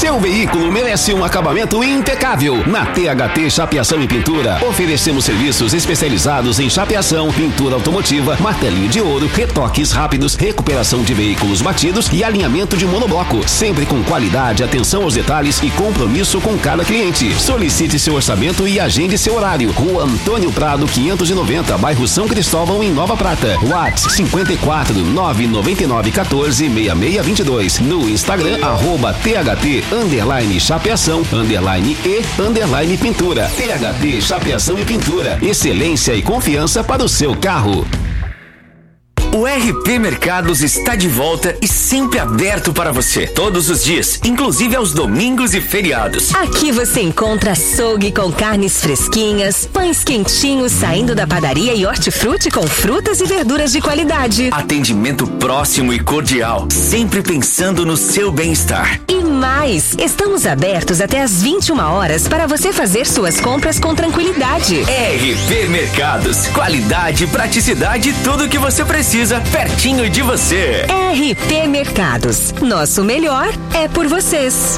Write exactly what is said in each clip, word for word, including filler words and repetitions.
Seu veículo merece um acabamento impecável. Na T H T Chapeação e Pintura, oferecemos serviços especializados em chapeação, pintura automotiva, martelinho de ouro, retoques rápidos, recuperação de veículos batidos e alinhamento de monobloco. Sempre com qualidade, atenção aos detalhes e compromisso com cada cliente. Solicite seu orçamento e agende seu horário. Rua Antônio Prado, quinhentos e noventa, bairro São Cristóvão, em Nova Prata. WhatsApp cinquenta e quatro, nove nove nove, quatorze, seis seis vinte e dois. No Instagram, arroba T H T, underline chapeação, underline e, underline pintura. T H T Chapeação e Pintura. Excelência e confiança para o seu carro. O R P Mercados está de volta e sempre aberto para você, todos os dias, inclusive aos domingos e feriados. Aqui você encontra açougue com carnes fresquinhas, pães quentinhos saindo da padaria e hortifruti com frutas e verduras de qualidade. Atendimento próximo e cordial, sempre pensando no seu bem-estar. E mais, estamos abertos até às vinte e uma horas para você fazer suas compras com tranquilidade. R P Mercados, qualidade, praticidade e tudo o que você precisa pertinho de você. R P Mercados, nosso melhor é por vocês.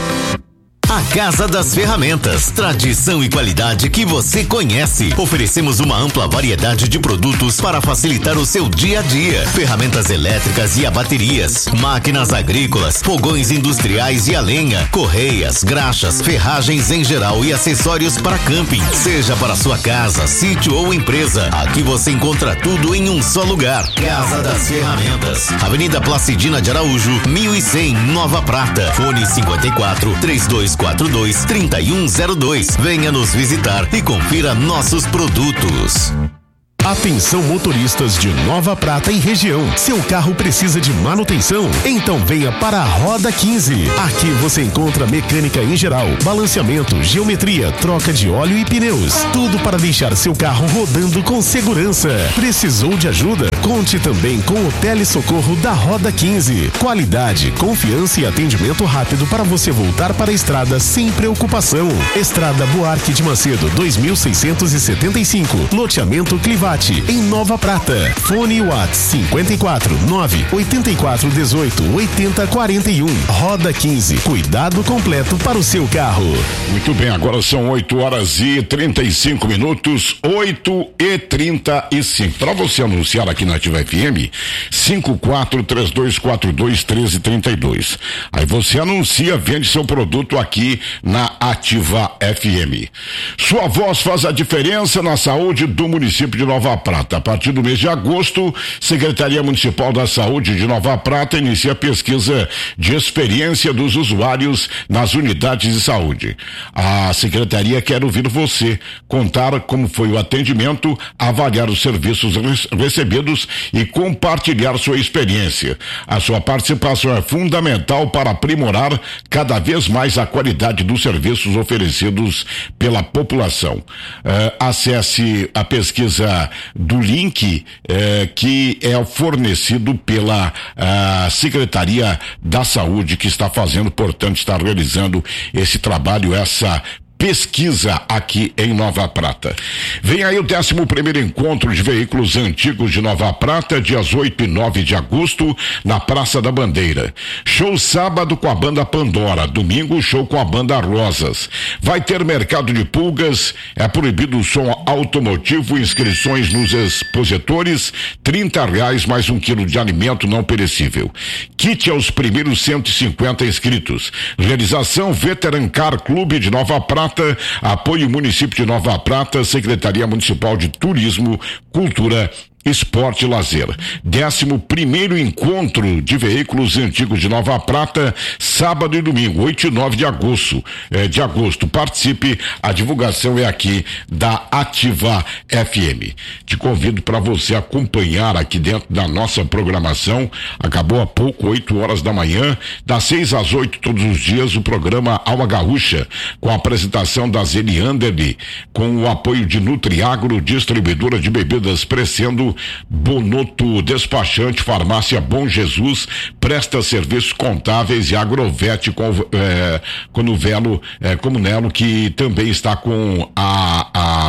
A Casa das Ferramentas, tradição e qualidade que você conhece. Oferecemos uma ampla variedade de produtos para facilitar o seu dia a dia. Ferramentas elétricas e a baterias, máquinas agrícolas, fogões industriais e a lenha, correias, graxas, ferragens em geral e acessórios para camping. Seja para sua casa, sítio ou empresa, aqui você encontra tudo em um só lugar. Casa das Ferramentas, Avenida Placidina de Araújo, mil e cem, Nova Prata. Fone cinquenta e quatro, trinta e dois quatro dois, trinta e um zero dois. Venha nos visitar e confira nossos produtos. Atenção motoristas de Nova Prata e região. Seu carro precisa de manutenção? Então venha para a Roda quinze. Aqui você encontra mecânica em geral, balanceamento, geometria, troca de óleo e pneus. Tudo para deixar seu carro rodando com segurança. Precisou de ajuda? Conte também com o telesocorro da Roda quinze. Qualidade, confiança e atendimento rápido para você voltar para a estrada sem preocupação. Estrada Buarque de Macedo, dois mil seiscentos e setenta e cinco. Loteamento Clivate, em Nova Prata. Fone WhatsApp cinquenta e quatro, nove oitenta e quatro, dezoito, oitenta, quarenta e um. Roda quinze, cuidado completo para o seu carro. Muito bem, agora são oito horas e trinta e cinco minutos, oito e trinta e cinco. Para você anunciar aqui na Ativa F M, cinco quatro três dois quatro dois, um três três dois. Aí você anuncia, vende seu produto aqui na Ativa F M. Sua voz faz a diferença na saúde do município de Nova Prata. A partir do mês de agosto, Secretaria Municipal da Saúde de Nova Prata inicia a pesquisa de experiência dos usuários nas unidades de saúde. A Secretaria quer ouvir você, contar como foi o atendimento, avaliar os serviços recebidos e compartilhar sua experiência. A sua participação é fundamental para aprimorar cada vez mais a qualidade dos serviços oferecidos pela população. Uh, acesse a pesquisa do link eh, que é fornecido pela ah, Secretaria da Saúde, que está fazendo, portanto, está realizando esse trabalho, essa pesquisa aqui em Nova Prata. Vem aí o décimo primeiro encontro de veículos antigos de Nova Prata, dias oito e nove de agosto, na Praça da Bandeira. Show sábado com a banda Pandora, domingo show com a banda Rosas. Vai ter mercado de pulgas, é proibido o som automotivo, inscrições nos expositores, trinta reais mais um quilo de alimento não perecível. Kit aos primeiros cento e cinquenta inscritos. Realização Veteran Car Clube de Nova Prata, apoio Município de Nova Prata, Secretaria Municipal de Turismo, Cultura, Esporte e Lazer. Décimo primeiro encontro de veículos antigos de Nova Prata, sábado e domingo, oito e nove de agosto. Eh, de agosto. Participe, a divulgação é aqui da Ativa F M. Te convido para você acompanhar aqui dentro da nossa programação. Acabou há pouco, oito horas da manhã, das seis às oito todos os dias, o programa Alma Gaúcha, com a apresentação da Zeli Anderli, com o apoio de Nutriagro, distribuidora de bebidas Crescendo, Bonoto Despachante, Farmácia Bom Jesus, presta serviços contábeis e Agrovete com, é, com Nuvelo, é, como Nelo, que também está com a, a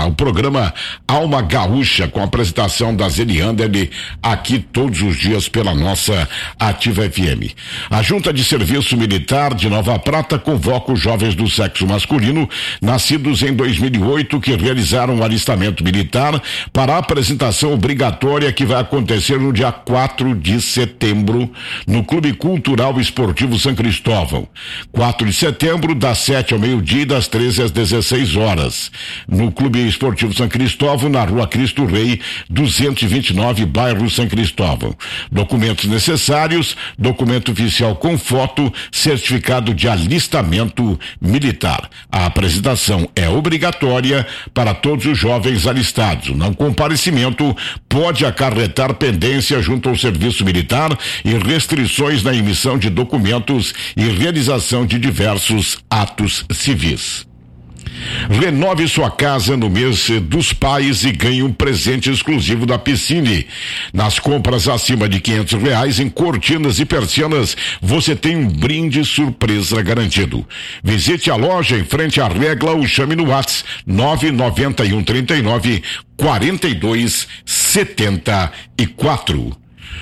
o programa Alma Gaúcha, com a apresentação da Zeli Anderle, aqui todos os dias pela nossa Ativa F M. A Junta de Serviço Militar de Nova Prata convoca os jovens do sexo masculino, nascidos em dois mil e oito, que realizaram o alistamento militar, para a apresentação obrigatória que vai acontecer no dia quatro de setembro, no Clube Cultural Esportivo São Cristóvão. quatro de setembro, das sete ao meio-dia e das treze às dezesseis horas. No Clube Esportivo São Cristóvão, na Rua Cristo Rei, duzentos e vinte e nove, bairro São Cristóvão. Documentos necessários: documento oficial com foto, certificado de alistamento militar. A apresentação é obrigatória para todos os jovens alistados. Não comparecimento pode acarretar pendência junto ao serviço militar e restrições na emissão de documentos e realização de diversos atos civis. Renove sua casa no mês dos pais e ganhe um presente exclusivo da Piscine. Nas compras acima de quinhentos reais em cortinas e persianas, você tem um brinde surpresa garantido. Visite a loja em frente à Regla ou chame no WhatsApp nove nove um três nove quatro dois sete quatro.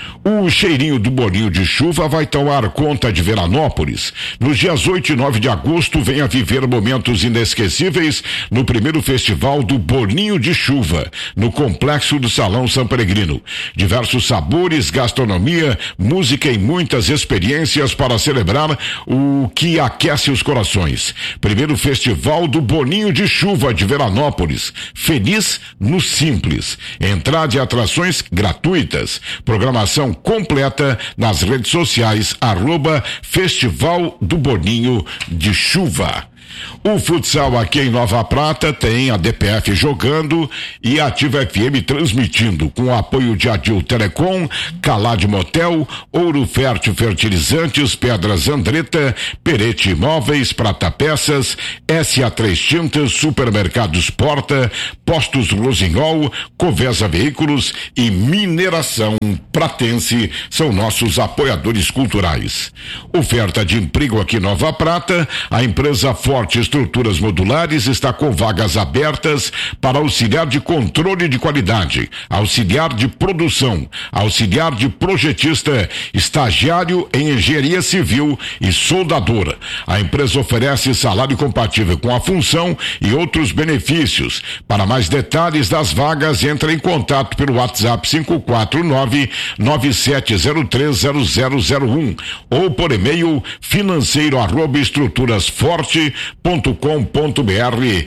O cheirinho do bolinho de chuva vai tomar conta de Veranópolis. Nos dias oito e nove de agosto, venha viver momentos inesquecíveis no primeiro festival do Bolinho de Chuva, no Complexo do Salão São Peregrino. Diversos sabores, gastronomia, música e muitas experiências para celebrar o que aquece os corações. Primeiro festival do Bolinho de Chuva de Veranópolis. Feliz no simples. Entrada e atrações gratuitas. Programação completa nas redes sociais, arroba Festival do Bolinho de Chuva. O futsal aqui em Nova Prata tem a D P F jogando e a Ativa F M transmitindo, com o apoio de Adil Telecom, Calade Motel, Ouro Fértil Fertilizantes, Pedras Andretta, Perete Imóveis, Prata Peças, S A três Tintas, Supermercados Porta, Postos Rosinhol, Covesa Veículos e Mineração Pratense são nossos apoiadores culturais. Oferta de emprego aqui em Nova Prata, a empresa Forte Estruturas Modulares está com vagas abertas para auxiliar de controle de qualidade, auxiliar de produção, auxiliar de projetista, estagiário em engenharia civil e soldador. A empresa oferece salário compatível com a função e outros benefícios. Para mais detalhes das vagas, entre em contato pelo WhatsApp cinco quatro nove nove sete zero três zero zero zero um ou por e-mail financeiro arroba estruturasforte ponto com ponto br.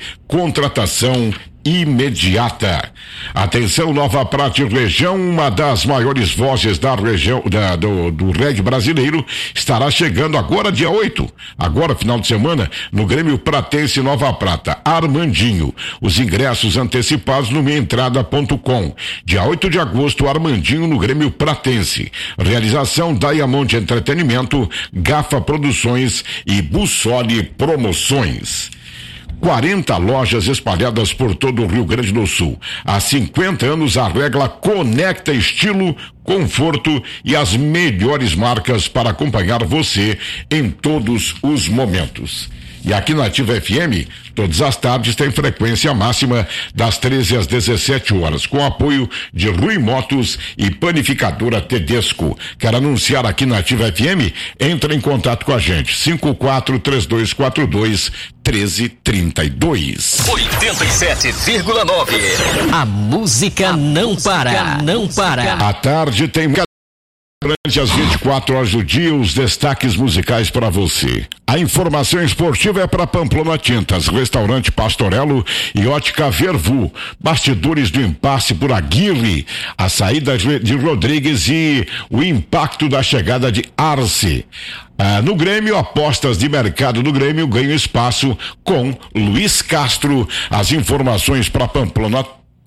Contratação imediata. Atenção, Nova Prata e região, uma das maiores vozes da região da, do, do reggae brasileiro, estará chegando agora dia oito, agora final de semana, no Grêmio Pratense Nova Prata, Armandinho. Os ingressos antecipados no minha entrada ponto com. Dia oito de agosto, Armandinho no Grêmio Pratense. Realização Diamond Entretenimento, Gafa Produções e Bussoli Promoções. quarenta lojas espalhadas por todo o Rio Grande do Sul. Há cinquenta anos, a Regla conecta estilo, conforto e as melhores marcas para acompanhar você em todos os momentos. E aqui na Ativa F M, todas as tardes tem frequência máxima das treze às dezessete horas, com apoio de Rui Motos e Panificadora Tedesco. Quer anunciar aqui na Ativa F M? Entre em contato com a gente, cinco quatro três dois quatro dois três zero três dois. oitenta e sete vírgula nove. A música não para, não para. À tarde tem durante as vinte e quatro horas do dia, os destaques musicais para você. A informação esportiva é para Pamplona Tintas, Restaurante Pastorello e Ótica Vervu. Bastidores do impasse por Aguirre, a saída de Rodrigues e o impacto da chegada de Arce. Ah, no Grêmio, apostas de mercado do Grêmio ganham espaço com Luiz Castro. As informações para Pamplona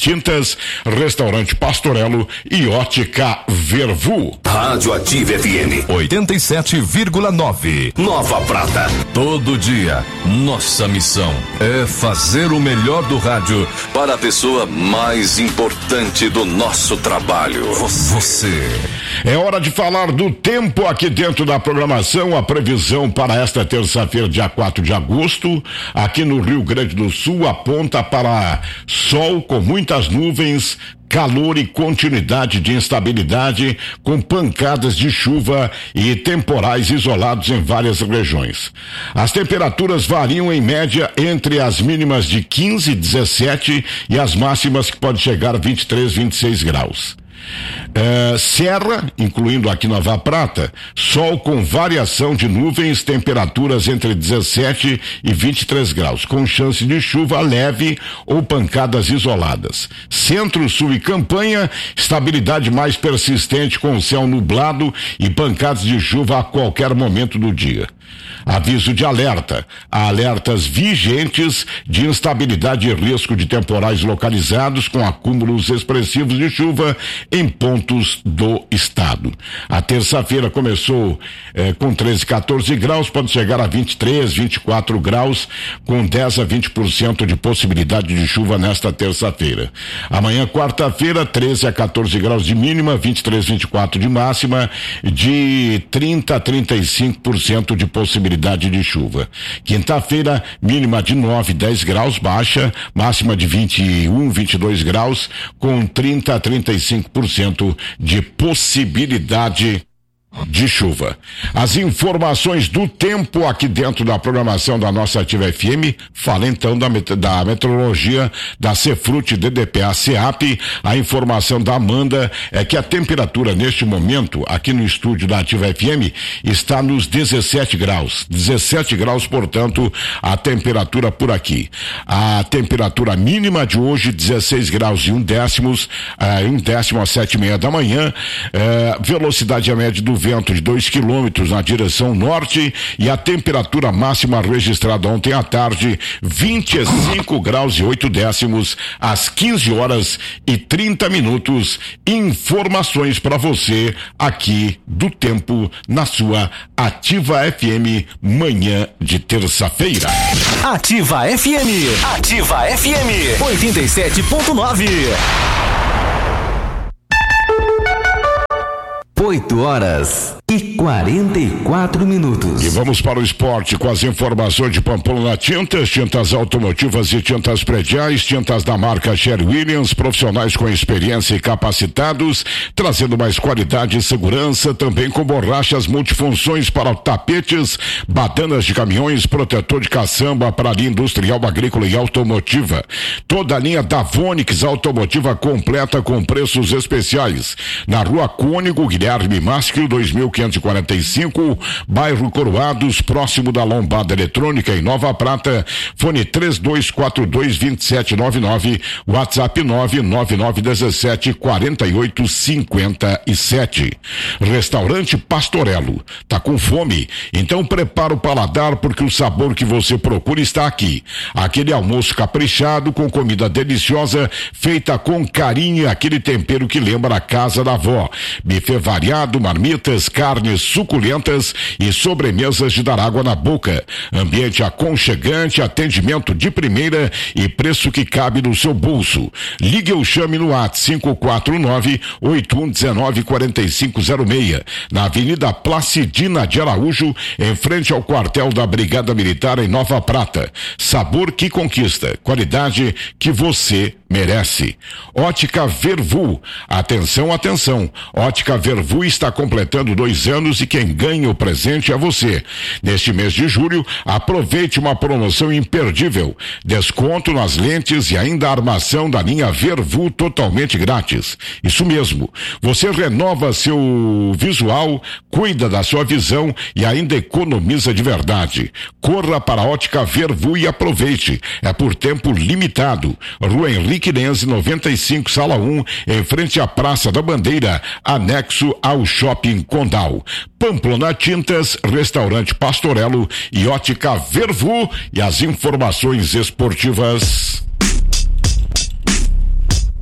Tintas, Restaurante Pastorello e Ótica Vervu. Rádio Ativa F M oitenta e sete vírgula nove. Nova Prata. Todo dia, nossa missão é fazer o melhor do rádio para a pessoa mais importante do nosso trabalho. Você. É hora de falar do tempo aqui dentro da programação. A previsão para esta terça-feira, dia quatro de agosto, aqui no Rio Grande do Sul, aponta para sol com muitas nuvens, calor e continuidade de instabilidade, com pancadas de chuva e temporais isolados em várias regiões. As temperaturas variam em média entre as mínimas de quinze, dezessete e as máximas que podem chegar a vinte e três, vinte e seis graus. Uh, Serra, incluindo aqui Nova Prata, sol com variação de nuvens, temperaturas entre dezessete e vinte e três graus, com chance de chuva leve ou pancadas isoladas. Centro, Sul e Campanha, estabilidade mais persistente com céu nublado e pancadas de chuva a qualquer momento do dia. Aviso de alerta. Há alertas vigentes de instabilidade e risco de temporais localizados com acúmulos expressivos de chuva em pontos do estado. A terça-feira começou eh, com treze, quatorze graus, pode chegar a vinte e três, vinte e quatro graus, com dez a vinte por cento de possibilidade de chuva nesta terça-feira. Amanhã, quarta-feira, treze a quatorze graus de mínima, vinte e três, vinte e quatro de máxima, de trinta a trinta e cinco por cento de possibilidade de chuva. Quinta-feira, mínima de nove, dez graus, baixa, máxima de vinte e um, vinte e dois graus, com trinta a trinta e cinco por cento de possibilidade de chuva. As informações do tempo aqui dentro da programação da nossa Ativa F M. Fala então da, met- da meteorologia da Cefrute D D P A SEAP. A informação da Amanda é que a temperatura neste momento aqui no estúdio da Ativa F M está nos dezessete graus. dezessete graus, portanto, a temperatura por aqui. A temperatura mínima de hoje, dezesseis graus e um décimos, uh, um décimo às sete e meia da manhã. Uh, velocidade média do vento de dois quilômetros na direção norte e a temperatura máxima registrada ontem à tarde, vinte e cinco graus e oito décimos, às quinze horas e trinta minutos. Informações para você aqui do tempo na sua Ativa F M, manhã de terça-feira. Ativa F M. Ativa F M. oitenta e sete ponto nove. oito horas e quarenta e quatro minutos. E vamos para o esporte com as informações de Pamplona Tintas, tintas automotivas e tintas prediais, tintas da marca Sherwin Williams, profissionais com experiência e capacitados, trazendo mais qualidade e segurança, também com borrachas multifunções para tapetes, badanas de caminhões, protetor de caçamba para a linha industrial, agrícola e automotiva. Toda a linha da Vonix automotiva completa com preços especiais. Na Rua Cônigo, Guilherme Masquio, dois mil quinhentos e quarenta e cinco, bairro Coroados, próximo da Lombada Eletrônica, em Nova Prata. Fone três dois quatro dois, dois sete nove nove, WhatsApp nove nove nove um sete, quatro oito cinco sete. Restaurante Pastorello. Tá com fome? Então prepara o paladar, porque o sabor que você procura está aqui. Aquele almoço caprichado com comida deliciosa, feita com carinho, aquele tempero que lembra a casa da avó. Buffet variado, marmitas, carnes suculentas e sobremesas de dar água na boca. Ambiente aconchegante, atendimento de primeira e preço que cabe no seu bolso. Ligue ou chame no WhatsApp cinco quatro nove, oito um um nove, quatro cinco zero seis. Na Avenida Placidina de Araújo, em frente ao quartel da Brigada Militar em Nova Prata. Sabor que conquista, qualidade que você merece. Ótica Vervu. Atenção, atenção. Ótica Vervu está completando dois anos e quem ganha o presente é você. Neste mês de julho, aproveite uma promoção imperdível. Desconto nas lentes e ainda a armação da linha Vervu totalmente grátis. Isso mesmo. Você renova seu visual, cuida da sua visão e ainda economiza de verdade. Corra para a Ótica Vervu e aproveite. É por tempo limitado. Rua Henrique Nense, noventa e cinco, sala um, em frente à Praça da Bandeira, anexo ao Shopping Condal. Pamplona Tintas, Restaurante Pastorello e Ótica Vervu. E as informações esportivas.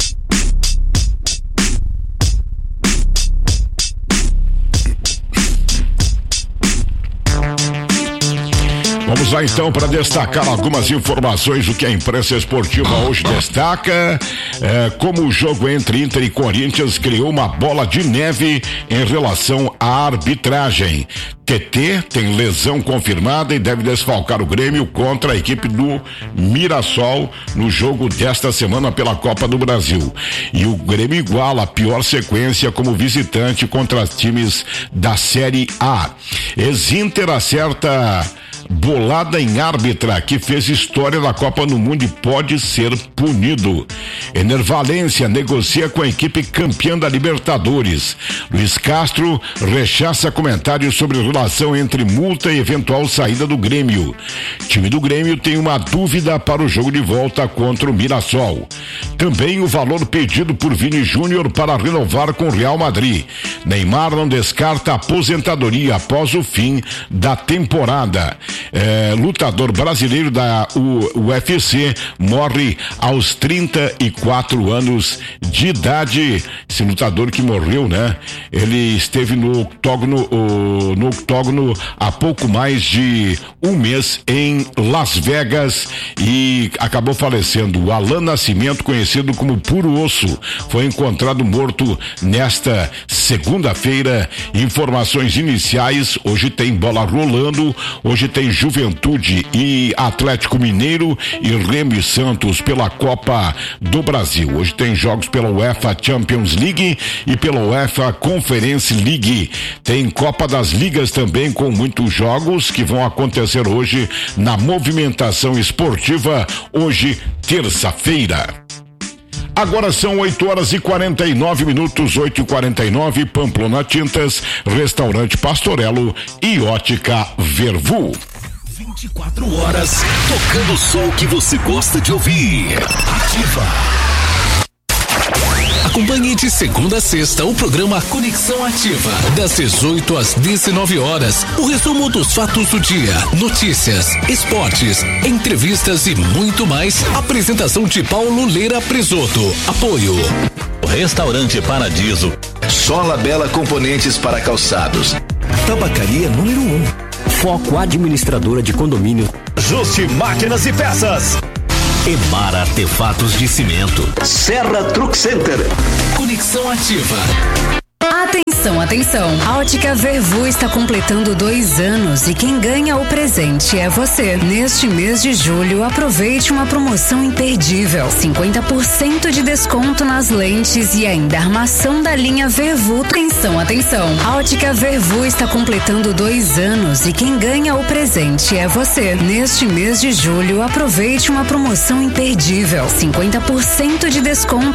Vamos lá então para destacar algumas informações do que a imprensa esportiva hoje destaca. É, como o jogo entre Inter e Corinthians criou uma bola de neve em relação à arbitragem. T T tem lesão confirmada e deve desfalcar o Grêmio contra a equipe do Mirassol no jogo desta semana pela Copa do Brasil. E o Grêmio iguala a pior sequência como visitante contra os times da Série A. Ex-Inter acerta bolada em árbitra que fez história na Copa do Mundo e pode ser punido. Ener Valencia negocia com a equipe campeã da Libertadores. Luiz Castro rechaça comentários sobre relação entre multa e eventual saída do Grêmio. Time do Grêmio tem uma dúvida para o jogo de volta contra o Mirassol. Também o valor pedido por Vini Júnior para renovar com o Real Madrid. Neymar não descarta aposentadoria após o fim da temporada. É, lutador brasileiro da U F C morre aos trinta e quatro anos de idade. Esse lutador que morreu, né? Ele esteve no octógono, o, no octógono há pouco mais de um mês em Las Vegas e acabou falecendo. O Alan Nascimento, conhecido como Puro Osso, foi encontrado morto nesta segunda-feira. Informações iniciais: hoje tem bola rolando, hoje tem Juventude e Atlético Mineiro e Remo e Santos pela Copa do Brasil. Hoje tem jogos pela UEFA Champions League e pela UEFA Conference League. Tem Copa das Ligas também, com muitos jogos que vão acontecer hoje na movimentação esportiva, hoje, terça-feira. Agora são oito horas e quarenta e nove minutos, oito e quarenta e nove, Pamplona Tintas, Restaurante Pastorello e Ótica Vervu. vinte e quatro horas, tocando só o que você gosta de ouvir. Ativa. Acompanhe de segunda a sexta o programa Conexão Ativa, das dezoito às dezenove horas. O resumo dos fatos do dia, notícias, esportes, entrevistas e muito mais. Apresentação de Paulo Leira Presoto. Apoio Restaurante Paradiso, Sola Bela Componentes para Calçados, Tabacaria número um, Foco Administradora de Condomínio, Justi Máquinas e Peças, Emar Artefatos de Cimento, Serra Truck Center. Conexão Ativa. Atenção, atenção. A Ótica Vervu está completando dois anos e quem ganha o presente é você. Neste mês de julho, aproveite uma promoção imperdível. cinquenta por cento de desconto nas lentes e ainda armação da linha Vervu. Atenção, atenção. A Ótica Vervu está completando dois anos e quem ganha o presente é você. Neste mês de julho, aproveite uma promoção imperdível. cinquenta por cento de desconto